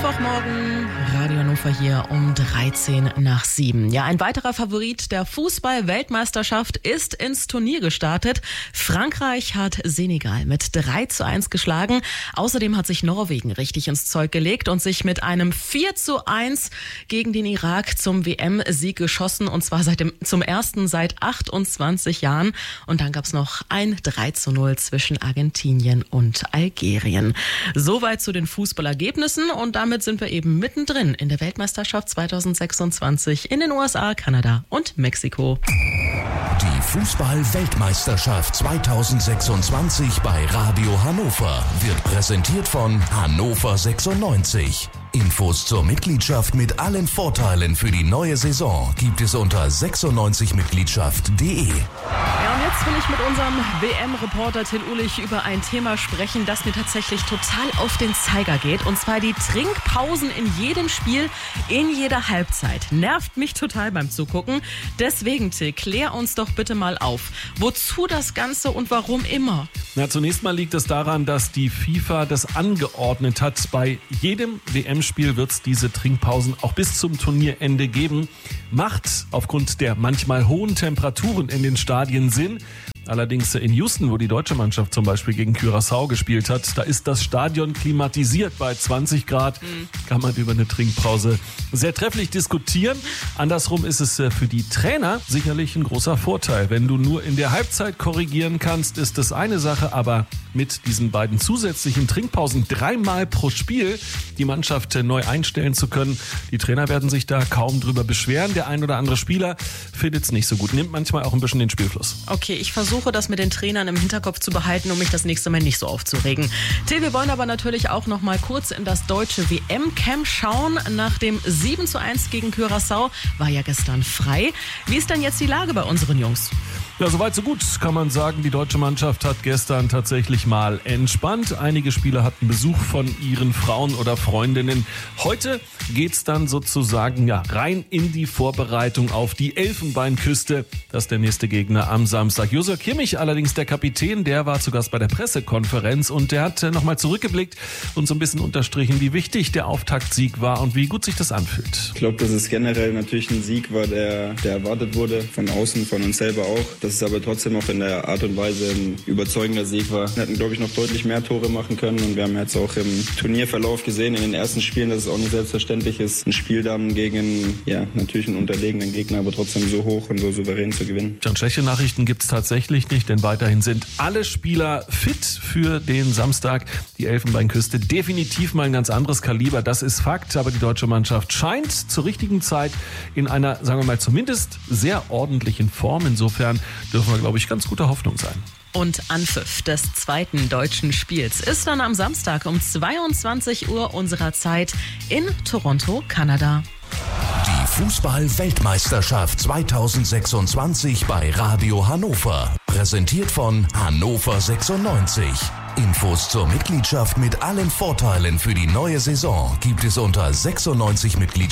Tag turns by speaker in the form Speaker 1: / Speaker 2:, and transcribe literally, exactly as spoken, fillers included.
Speaker 1: Mittwochmorgen, Radio Hannover hier um dreizehn nach sieben. Ja, ein weiterer Favorit der Fußball-Weltmeisterschaft ist ins Turnier gestartet. Frankreich hat Senegal mit drei zu eins geschlagen. Außerdem hat sich Norwegen richtig ins Zeug gelegt und sich mit einem vier zu eins gegen den Irak zum W M-Sieg geschossen. Und zwar seit dem, zum ersten seit achtundzwanzig Jahren. Und dann gab es noch ein drei zu null zwischen Argentinien und Algerien. Soweit zu den Fußballergebnissen. Und damit sind wir eben mittendrin in der Weltmeisterschaft zweitausendsechsundzwanzig in den U S A, Kanada und Mexiko.
Speaker 2: Die Fußball-Weltmeisterschaft zweitausendsechsundzwanzig bei Radio Hannover wird präsentiert von Hannover sechsundneunzig. Infos zur Mitgliedschaft mit allen Vorteilen für die neue Saison gibt es unter sechsundneunzig mitgliedschaft punkt de.
Speaker 1: Ja, und jetzt will ich mit unserem W M-Reporter Till Uhlich über ein Thema sprechen, das mir tatsächlich total auf den Zeiger geht. Und zwar die Trinkpausen in jedem Spiel, in jeder Halbzeit. Nervt mich total beim Zugucken. Deswegen, Till, klär uns doch bitte mal auf. Wozu das Ganze und warum immer?
Speaker 3: Na, zunächst mal liegt es daran, dass die FIFA das angeordnet hat. Bei jedem W M-Spiel wird es diese Trinkpausen auch bis zum Turnierende geben. Macht aufgrund der manchmal hohen Temperaturen in den Stadien Sinn. Allerdings in Houston, wo die deutsche Mannschaft zum Beispiel gegen Curaçao gespielt hat, da ist das Stadion klimatisiert bei zwanzig Grad. Mhm. Kann man über eine Trinkpause sehr trefflich diskutieren. Andersrum ist es für die Trainer sicherlich ein großer Vorteil. Wenn du nur in der Halbzeit korrigieren kannst, ist das eine Sache, aber mit diesen beiden zusätzlichen Trinkpausen dreimal pro Spiel die Mannschaft neu einstellen zu können, die Trainer werden sich da kaum drüber beschweren. Der ein oder andere Spieler findet es nicht so gut, nimmt manchmal auch ein bisschen den Spielfluss.
Speaker 1: Okay, ich versuche das mit den Trainern im Hinterkopf zu behalten, um mich das nächste Mal nicht so aufzuregen. Till, wir wollen aber natürlich auch noch mal kurz in das deutsche W M-Camp schauen. Nach dem sieben zu eins gegen Curaçao war ja gestern frei. Wie ist denn jetzt die Lage bei unseren Jungs?
Speaker 3: Ja, soweit so gut, kann man sagen. Die deutsche Mannschaft hat gestern tatsächlich mal entspannt. Einige Spieler hatten Besuch von ihren Frauen oder Freundinnen. Heute geht's dann sozusagen ja rein in die Vorbereitung auf die Elfenbeinküste. Das ist der nächste Gegner am Samstag. Joshua Kimmich allerdings, der Kapitän, der war zu Gast bei der Pressekonferenz und der hat nochmal zurückgeblickt und so ein bisschen unterstrichen, wie wichtig der Auftaktsieg war und wie gut sich das anfühlt.
Speaker 4: Ich glaube, dass es generell natürlich ein Sieg war, der, der erwartet wurde, von außen, von uns selber auch. Dass es aber trotzdem auch in der Art und Weise ein überzeugender Sieg war. Wir hätten, glaube ich, noch deutlich mehr Tore machen können und wir haben jetzt auch im Turnierverlauf gesehen, in den ersten Spielen, dass es auch nicht selbstverständlich ist, ein Spiel dann gegen, ja, natürlich einen unterlegenen Gegner, aber trotzdem so hoch und so souverän zu gewinnen.
Speaker 3: John, schlechte Nachrichten gibt es tatsächlich nicht, denn weiterhin sind alle Spieler fit für den Samstag. Die Elfenbeinküste definitiv mal ein ganz anderes Kaliber, das ist Fakt, aber die deutsche Mannschaft scheint zur richtigen Zeit in einer, sagen wir mal, zumindest sehr ordentlichen Form. Insofern dürfen wir, glaube ich, ganz guter Hoffnung sein.
Speaker 1: Und Anpfiff des zweiten deutschen Spiels ist dann am Samstag um zweiundzwanzig Uhr unserer Zeit in Toronto, Kanada.
Speaker 2: Die Fußball-Weltmeisterschaft zweitausendsechsundzwanzig bei Radio Hannover. Präsentiert von Hannover sechsundneunzig. Infos zur Mitgliedschaft mit allen Vorteilen für die neue Saison gibt es unter sechsundneunzig mitgliedschaft